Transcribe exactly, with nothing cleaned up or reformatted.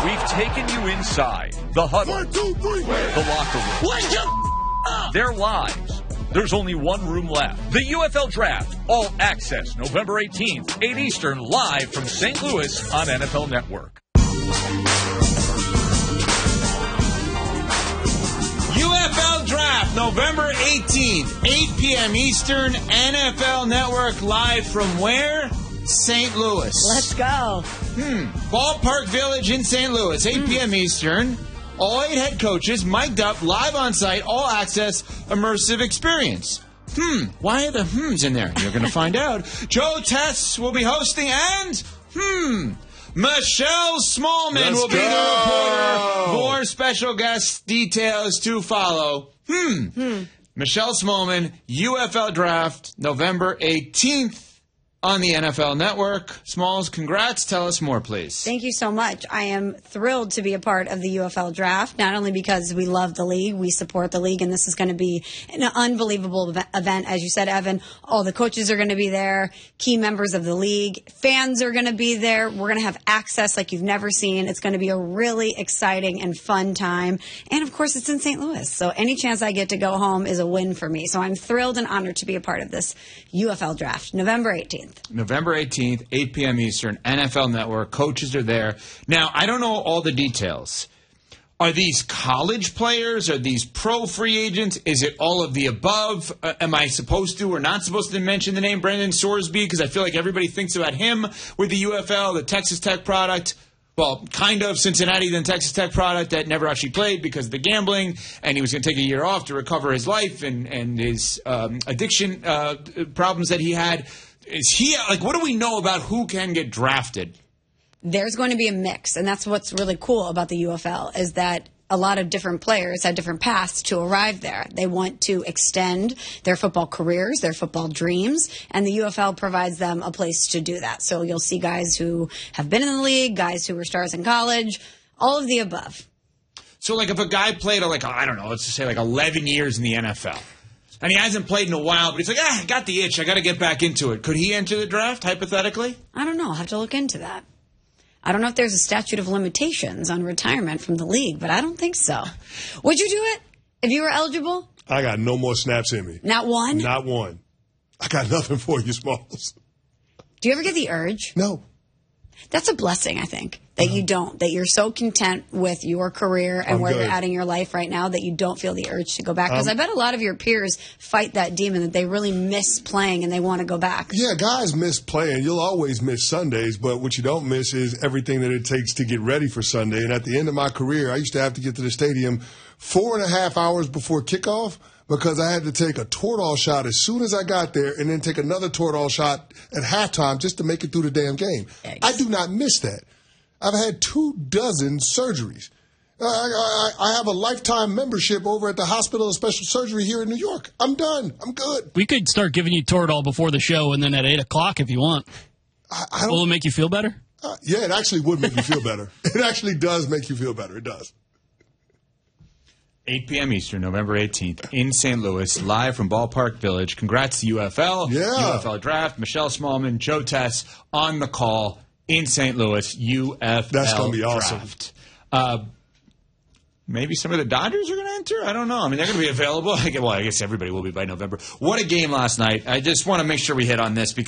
We've taken you inside the huddle, One, two, three. the locker room, Wake up! their lives. There's only one room left. The U F L Draft, all access, November eighteenth, eight Eastern, live from Saint Louis on N F L Network. U F L Draft, November eighteenth, eight p.m. Eastern, N F L Network, live from where? Saint Louis. Let's go. Hmm. Ballpark Village in Saint Louis, eight p.m. Eastern. All eight head coaches mic'd up, live on site, all access, immersive experience. Hmm. Why are the hmms in there? You're going to find out. Joe Tess will be hosting, and hmm. Michelle Smallman Let's will be go. the reporter. More special guest details to follow. Hmm. Hmm. Michelle Smallman, U F L Draft, November eighteenth on the N F L Network. Smalls, congrats. Tell us more, please. Thank you so much. I am thrilled to be a part of the U F L Draft, not only because we love the league, we support the league, and this is going to be an unbelievable ev- event. As you said, Evan, all the coaches are going to be there, key members of the league, fans are going to be there. We're going to have access like you've never seen. It's going to be a really exciting and fun time. And, of course, it's in Saint Louis, so any chance I get to go home is a win for me. So I'm thrilled and honored to be a part of this U F L Draft, November eighteenth. November eighteenth, eight p.m. Eastern, N F L Network. Coaches are there. Now, I don't know all the details. Are these college players? Are these pro free agents? Is it all of the above? Uh, am I supposed to or not supposed to mention the name Brendan Sorsby? Because I feel like everybody thinks about him with the U F L, the Texas Tech product. Well, kind of Cincinnati, then Texas Tech product that never actually played because of the gambling, and he was going to take a year off to recover his life and, and his um, addiction uh, problems that he had. Is he like? What do we know about who can get drafted? There's going to be a mix, and that's what's really cool about the U F L is that a lot of different players have different paths to arrive there. They want to extend their football careers, their football dreams, and the U F L provides them a place to do that. So you'll see guys who have been in the league, guys who were stars in college, all of the above. So, like, if a guy played, like, I don't know, let's just say like eleven years in the N F L, and he hasn't played in a while, but he's like, ah, I got the itch, I got to get back into it. Could he enter the draft, hypothetically? I don't know. I'll have to look into that. I don't know if there's a statute of limitations on retirement from the league, but I don't think so. Would you do it if you were eligible? I got no more snaps in me. Not one? Not one. I got nothing for you, Smalls. Do you ever get the urge? No. That's a blessing, I think, that you don't, that you're so content with your career and I'm where good. you're at in your life right now that you don't feel the urge to go back. Because Um, I bet a lot of your peers fight that demon that they really miss playing and they want to go back. Yeah, guys miss playing. You'll always miss Sundays, but what you don't miss is everything that it takes to get ready for Sunday. And at the end of my career, I used to have to get to the stadium four and a half hours before kickoff because I had to take a Toradol shot as soon as I got there and then take another Toradol shot at halftime just to make it through the damn game. Yikes. I do not miss that. I've had two dozen surgeries. I, I, I have a lifetime membership over at the Hospital of Special Surgery here in New York. I'm done. I'm good. We could start giving you Toradol before the show and then at eight o'clock if you want. I, I don't, Will it make you feel better? uh, yeah, it actually would make you feel better. It actually does make you feel better. It does. eight p.m. Eastern, November eighteenth, in Saint Louis, live from Ballpark Village. Congrats to U F L, Yeah. U F L Draft, Michelle Smallman, Joe Tess on the call in Saint Louis, U F L That's gonna be awesome. Draft. Uh, maybe some of the Dodgers are going to enter? I don't know. I mean, they're going to be available. Well, I guess everybody will be by November. What a game last night. I just want to make sure we hit on this because